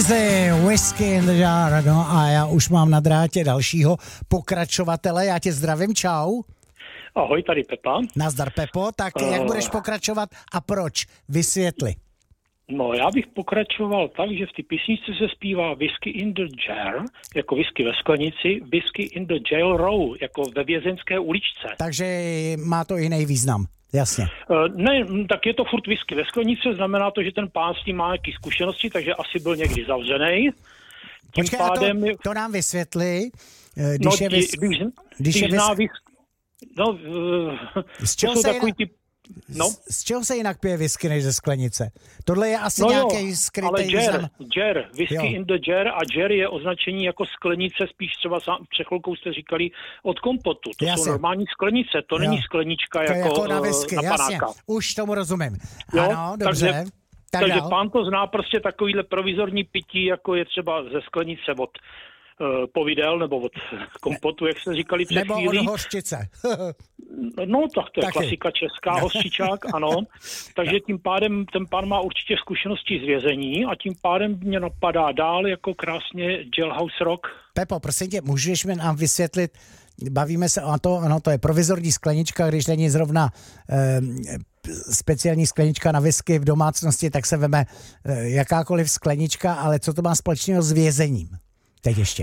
Grizzly, Whiskey in the Jar, no a já už mám na drátě dalšího pokračovatele, já tě zdravím, čau. Ahoj, tady Pepa. Nazdar Pepo, tak jak budeš pokračovat a proč? Vysvětli. No, já bych pokračoval tak, že v té písničce se zpívá Whiskey in the Jar, jako whisky ve sklenici, Whiskey in the Jail Row, jako ve vězeňské uličce. Takže má to jiný význam. Jasně. Ne, tak je to furt whisky ve sklenici, znamená to, že ten pán s tím má nějaké zkušenosti, takže asi byl někdy zavřený. Počkej, pádem, to nám vysvětli, z čeho se jinak pije whisky než ze sklenice? Tohle je asi nějaký skrytý význam. Jar, whisky in the jar, a jar je označení jako sklenice, spíš třeba před chvilkou jste říkali od kompotu. To jsou normální sklenice, to není sklenička jako na whisky, na panáka. Jasně, už tomu rozumím. Ano, dobře. Takže pán to zná prostě takovýhle provizorní pití, jako je třeba ze sklenice od povidel nebo od kompotu, jak jste říkali před chvílí. Nebo od hořčice. No, tak to je klasika česká, hořčičák, ano. Takže tím pádem ten pán má určitě zkušenosti z vězení a tím pádem mě napadá dál jako krásně Jailhouse Rock. Pepo, prosím tě, můžeš mi nám vysvětlit, bavíme se o to, ano, to je provizorní sklenička, když není zrovna speciální sklenička na whisky v domácnosti, tak se veme jakákoliv sklenička, ale co to má společného s vězením? Teď ještě.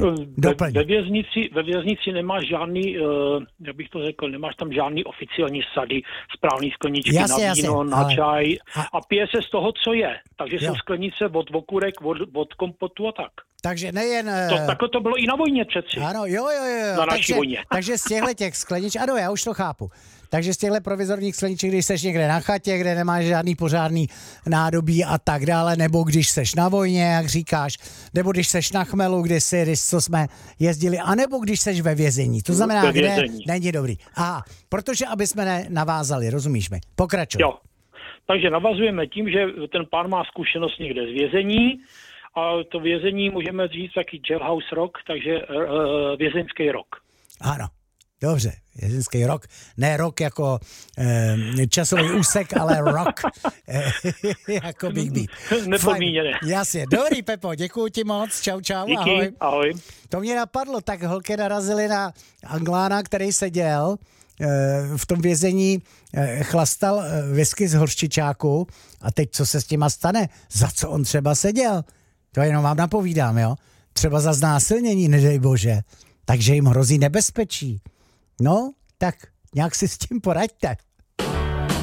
Ve věznici nemáš žádný, jak bych to řekl, nemáš tam žádný oficiální sady, správný skleničky na víno, na čaj a pije se z toho, co je. Takže jsou sklenice od okurek, od kompotu a tak. Takže nejen... Takhle to bylo i na vojně přeci. Ano, jo. Na naší vojně. Takže z těch skleniček, ano, já už to chápu. Takže z těchto provizorních skleniček, když seš někde na chatě, kde nemáš žádný pořádný nádobí a tak dále, nebo když seš na vojně, jak říkáš, nebo když seš na chmelu, co jsme jezdili, anebo když seš ve vězení. To znamená, kde není dobrý. Aha, protože aby jsme navázali, rozumíš mi? Pokračuj. Jo, takže navazujeme tím, že ten pán má zkušenost někde z vězení, a to vězení můžeme říct taky Jailhouse Rock, takže vězeňský rock. Ano, dobře, vězeňský rock. Ne rock jako časový úsek, ale rock jako Big Beat. Nepodmíněné. Jasně, dobrý Pepo, děkuju ti moc, čau, díky, ahoj. To mě napadlo, tak holky narazily na Anglána, který seděl v tom vězení, chlastal whisky z horčičáku a teď co se s těma stane? Za co on třeba seděl? To jenom vám napovídám, jo? Třeba za znásilnění, nedej bože. Takže jim hrozí nebezpečí. No, tak nějak si s tím poraďte.